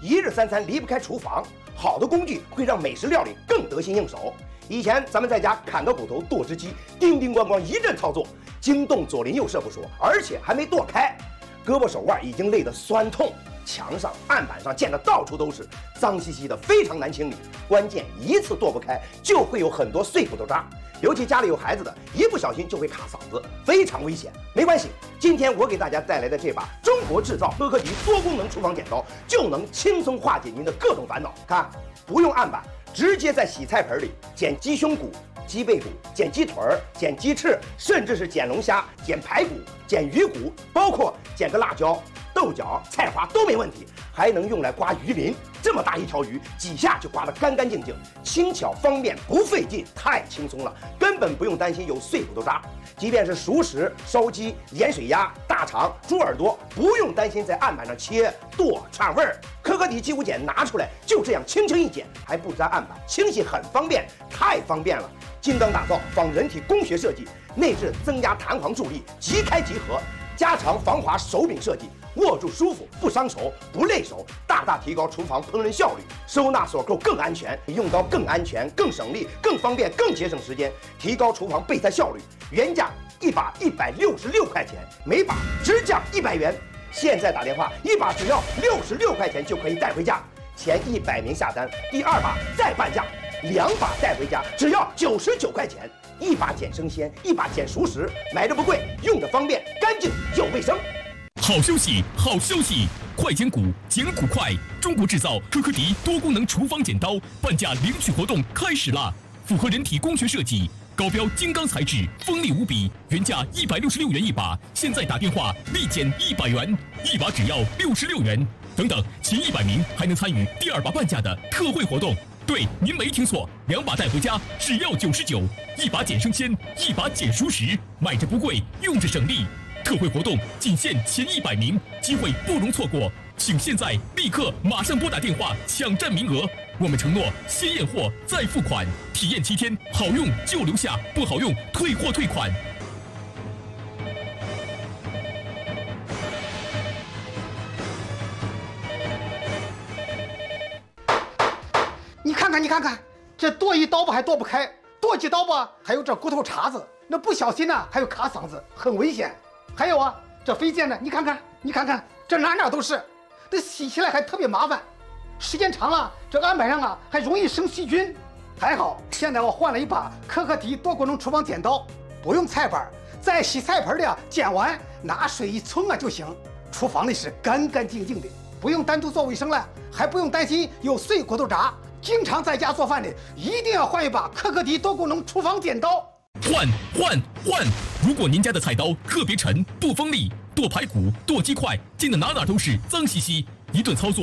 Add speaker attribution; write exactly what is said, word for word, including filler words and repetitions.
Speaker 1: 一日三餐离不开厨房，好的工具会让美食料理更得心应手。以前咱们在家砍个骨头、剁只鸡，叮叮咣咣一阵操作，惊动左邻右舍不说，而且还没剁开，胳膊手腕已经累得酸痛。墙上、案板上溅得到处都是，脏兮兮的，非常难清理。关键一次剁不开，就会有很多碎骨头渣。尤其家里有孩子的，一不小心就会卡嗓子，非常危险。没关系，今天我给大家带来的这把中国制造科科迪多功能厨房剪刀，就能轻松化解您的各种烦恼。看，不用案板，直接在洗菜盆里剪鸡胸骨、鸡背骨、剪鸡腿儿、剪鸡翅，甚至是剪龙虾、剪排骨、剪鱼骨，包括剪个辣椒、豆角、菜花都没问题，还能用来刮鱼鳞。这么大一条鱼，几下就刮得干干净净，轻巧方便，不费劲，太轻松了，根本不用担心有碎骨头渣。即便是熟食、烧鸡、盐水鸭、大肠、猪耳朵，不用担心在案板上切剁串味儿。科科迪鸡骨剪拿出来，就这样轻轻一剪，还不沾案板，清洗很方便，太方便了。精钢打造，仿人体工学设计，内置增压弹簧助力，即开即合。加长防滑手柄设计，握住舒服，不伤手，不累手，大大提高厨房烹饪效率。收纳锁扣更安全，用刀更安全、更省力、更方便、更节省时间，提高厨房备菜效率。原价一把一百六十六块钱，每把直降一百元。现在打电话，一把只要六十六块钱就可以带回家。前一百名下单，第二把再半价，两把带回家只要九十九块钱。一把剪生鲜，一把剪熟食，买的不贵，用的方便，干净又卫生。
Speaker 2: 好消息，好消息！快剪骨，剪骨快！中国制造科科迪多功能厨房剪刀半价领取活动开始啦！符合人体工学设计，高标精钢材质，锋利无比。原价一百六十六元一把，现在打电话立减一百元，一把只要六十六元。等等，前一百名还能参与第二把半价的特惠活动。对，您没听错，两把带回家只要九十九，一把剪生鲜，一把剪熟食，买着不贵，用着省力。特惠活动仅限前一百名，机会不容错过，请现在立刻马上拨打电话抢占名额。我们承诺先验货再付款，体验七天，好用就留下，不好用退货退款。
Speaker 3: 你看看，你看看，这剁一刀吧还剁不开，剁几刀吧还有这骨头茬子，那不小心呢还有卡嗓子，很危险。还有啊，这飞溅呢，你看看，你看看，这哪哪都是，这洗起来还特别麻烦，时间长了，这案板上啊还容易生细菌。还好，现在我换了一把科科迪多功能厨房剪刀，不用菜板，在洗菜盆里啊剪完，拿水一冲啊就行，厨房里是干干净净的，不用单独做卫生了，还不用担心有碎骨头渣。经常在家做饭的，一定要换一把科科迪多功能厨房剪刀。
Speaker 2: 换换换！如果您家的菜刀特别沉、不锋利，剁排骨、剁鸡块，溅得哪哪都是，脏兮兮，一顿操作